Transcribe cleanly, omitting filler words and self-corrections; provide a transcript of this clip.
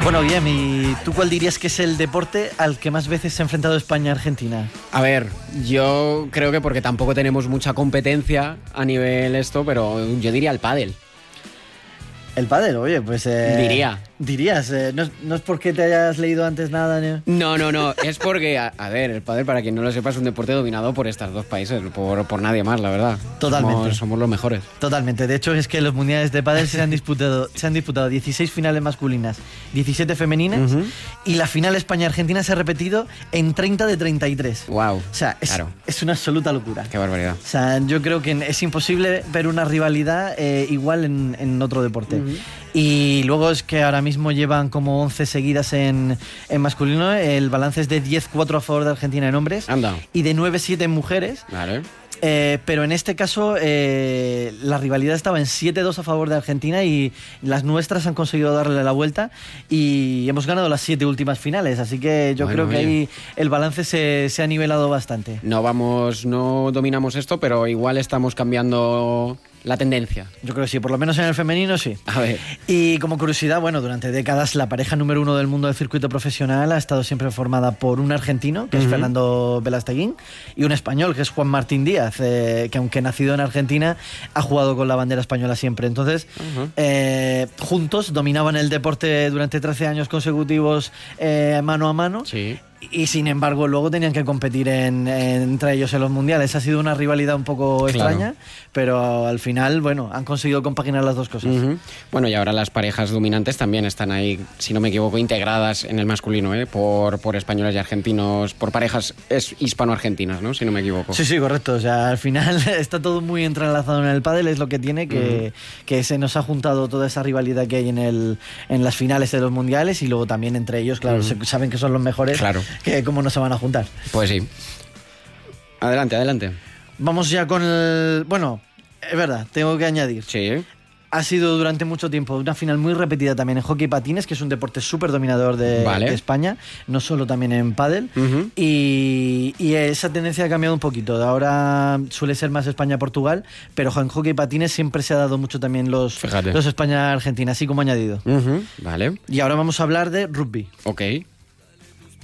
Bueno, Guillem, ¿y tú cuál dirías que es el deporte al que más veces se ha enfrentado España-Argentina? A ver, yo creo que porque tampoco tenemos mucha competencia a nivel esto, pero yo diría el pádel. El pádel, oye, pues... Dirías, no es porque te hayas leído antes nada, ¿no? No, es porque, a ver, el pádel, para quien no lo sepa, es un deporte dominado por estos dos países, por nadie más, la verdad. Totalmente. Somos los mejores. Totalmente, de hecho es que los mundiales de pádel se han disputado 16 finales masculinas, 17 femeninas, y la final España-Argentina se ha repetido en 30 de 33. Wow. O sea, es una absoluta locura. Qué barbaridad. O sea, yo creo que es imposible ver una rivalidad igual en otro deporte. Y luego es que ahora mismo llevan como 11 seguidas en masculino. El balance es de 10-4 a favor de Argentina en hombres. Anda. Y de 9-7 en mujeres. Vale. Pero en este caso la rivalidad estaba en 7-2 a favor de Argentina y las nuestras han conseguido darle la vuelta y hemos ganado las 7 últimas finales, así que yo creo que ahí el balance se ha nivelado bastante. No dominamos esto, pero igual estamos cambiando la tendencia. Yo creo que sí, por lo menos en el femenino sí. A ver. Y como curiosidad, bueno, durante décadas la pareja número 1 del mundo del circuito profesional ha estado siempre formada por un argentino, que es Fernando Velasteguín, y un español, que es Juan Martín Díaz, que aunque nacido en Argentina, ha jugado con la bandera española siempre. Entonces, juntos dominaban el deporte durante 13 años consecutivos mano a mano. Sí. Y sin embargo luego tenían que competir entre ellos en los mundiales. Ha sido una rivalidad un poco extraña, pero al final, bueno, han conseguido compaginar las dos cosas. Bueno, y ahora las parejas dominantes también están ahí, si no me equivoco, integradas en el masculino, por españoles y argentinos, por parejas hispano-argentinas, ¿no? Si no me equivoco. Sí, correcto. O sea, al final está todo muy entrelazado en el pádel, es lo que tiene, que se nos ha juntado toda esa rivalidad que hay en las finales de los mundiales y luego también entre ellos, claro, saben que son los mejores. Claro. Que cómo no se van a juntar. Pues sí. Adelante. Vamos ya con el... Bueno, es verdad, tengo que añadir. Sí. Ha sido durante mucho tiempo una final muy repetida también en hockey patines, que es un deporte súper dominador de España, no solo también en pádel. Y esa tendencia ha cambiado un poquito. Ahora suele ser más España-Portugal, pero en hockey patines siempre se ha dado mucho también los España-Argentina, así como añadido. Vale. Y ahora vamos a hablar de rugby. Ok.